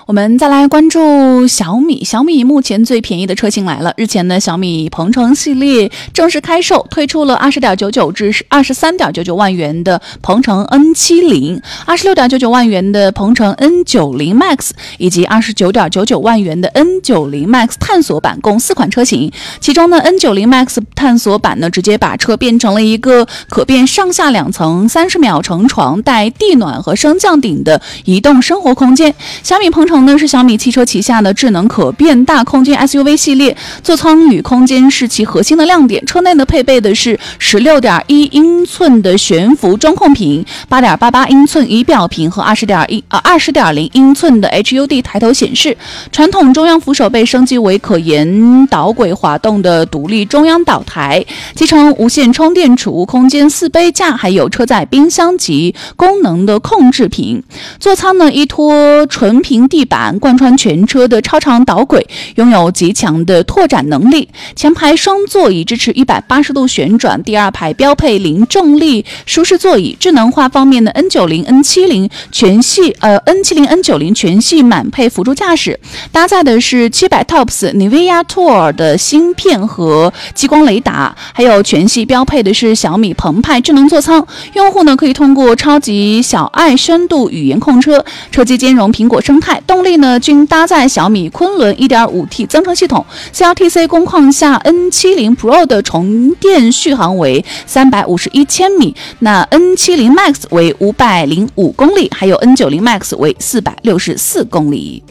我们再来关注小米。小米目前最便宜的车型来了，日前呢，小米鹏程系列正式开售，推出了20.99至23.99万元的鹏程 N70、26.99万元的鹏程 N90 Max 以及29.99万元的 N90 Max 探索版，共4款车型。其中呢 N90 Max 探索版呢，直接把车变成了一个可变上下2层、30秒成床、带地暖和升降顶的移动生活空间。小米鹏程呢是小米汽车旗下的智能可变大空间 SUV 系列，座舱与空间是其核心的亮点。车内呢配备的是 16.1 英寸的悬浮中控屏、8.88 英寸仪表屏和20.0英寸的 HUD 抬头显示。传统中央扶手被升级为可沿导轨滑动的独立中央岛台，集成无线充电储物空间4杯架，还有车载冰箱及功能的控制屏。座舱呢依托纯平地板，贯穿全车的超长导轨，拥有极强的拓展能力。前排双座椅支持180度旋转，第二排标配零重力舒适座椅。智能化方面的 N90、N70 全系N90 全系满配辅助驾驶，搭载的是700 TOPS NVIDIA Thor 的芯片和激光雷达，还有全系标配的是小米澎湃智能座舱。用户呢可以通过超级小爱深度语言控车，车机兼容苹果生态，动力呢均搭载小米昆仑 1.5T 增程系统。CLTC 工况下 N70 Pro 的充电续航为351千米，那 N70 Max 为505公里，还有 N90 Max 为464公里。